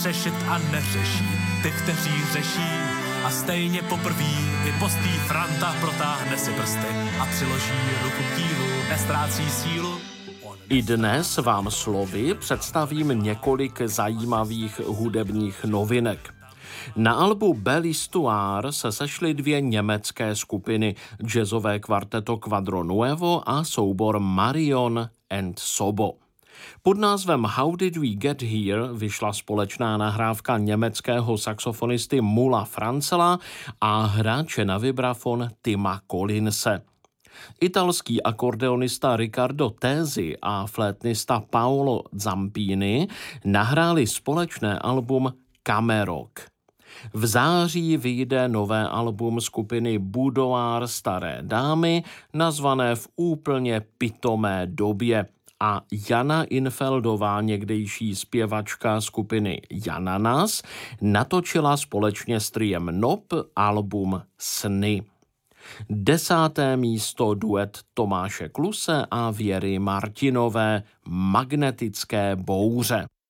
Řešit a neřeší ty, kteří řeší. A stejně poprví i postý Franta protáhne si prsty a přiloží ruku k dílu, nestrácí sílu. I dnes vám slovy představím několik zajímavých hudebních novinek. Na albu Belle Histoire se sešly dvě německé skupiny, jazzové kvarteto Quadro Nuevo a soubor Marion and Sobo. Pod názvem How Did We Get Here vyšla společná nahrávka německého saxofonisty Mula Francela a hráče na vibrafon Tima Collinse. Italský akordeonista Riccardo Tesi a flétnista Paolo Zampini nahráli společné album Camerok. V září vyjde nové album skupiny Boudoir Staré dámy, nazvané V úplně pitomé době, a Jana Infeldová, někdejší zpěvačka skupiny Jananas, natočila společně s triem Nop album Sny. 10. místo duet Tomáše Kluse a Věry Martinové Magnetické bouře.